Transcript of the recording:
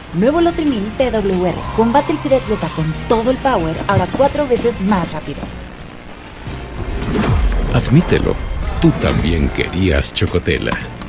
Nuevo Lotrimin PWR. Combate el pirata con todo el power, ahora 4 veces más rápido. Admítelo, tú también querías Chocotela.